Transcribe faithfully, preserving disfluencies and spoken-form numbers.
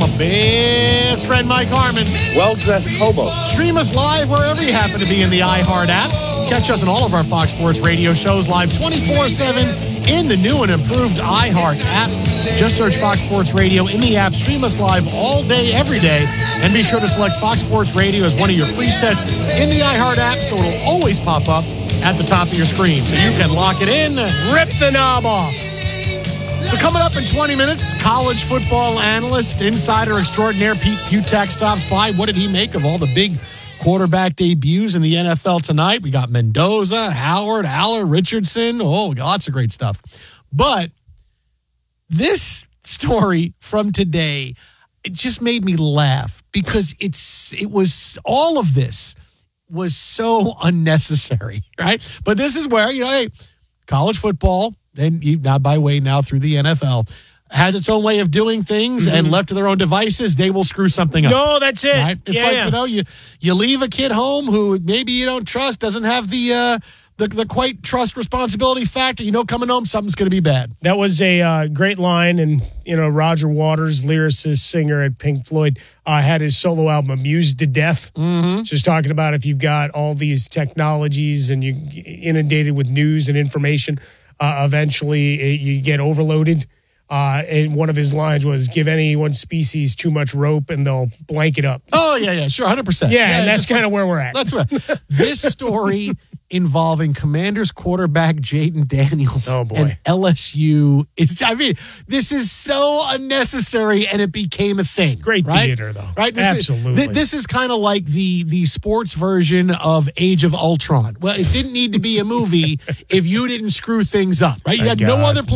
best friend Mike Harmon. Well-dressed hobo. Stream us live wherever you happen to be in the iHeart app. Catch us on all of our Fox Sports radio shows live twenty-four seven in the new and improved iHeart app. Just search Fox Sports Radio in the app. Stream us live all day, every day. And be sure to select Fox Sports Radio as one of your presets in the iHeart app so it'll always pop up at the top of your screen. So you can lock it in, rip the knob off. So coming up in twenty minutes, college football analyst, insider extraordinaire Pete Futak stops by. What did he make of all the big quarterback debuts in the N F L tonight? We got Mendoza, Howard, Aller, Richardson. Oh, lots of great stuff. But this story from today, it just made me laugh because it's it was all of this was so unnecessary, right? But this is where, you know, hey, college football, and now by way now through the N F L, has its own way of doing things, mm-hmm. and left to their own devices, they will screw something up. No, that's it. Right? It's yeah, like, yeah. you know, you, you leave a kid home who maybe you don't trust, doesn't have the uh, the, the quite trust responsibility factor. You know, coming home, something's going to be bad. That was a uh, great line, and, you know, Roger Waters, lyricist, singer at Pink Floyd, uh, had his solo album Amused to Death. Mm-hmm. Just talking about if you've got all these technologies and you're inundated with news and information, uh, eventually it, you get overloaded. Uh, and one of his lines was, give any one species too much rope and they'll blank it up. Oh, yeah, yeah, sure, one hundred percent. Yeah, yeah and that's kind of where we're at. That's right. This story involving Commanders quarterback Jaden Daniels oh, boy. and L S U. It's, I mean, this is so unnecessary, and it became a thing. Great right? theater, though. Right? This Absolutely. Is, th- this is kind of like the, the sports version of Age of Ultron. Well, it didn't need to be a movie if you didn't screw things up, right? You My had God. no other place.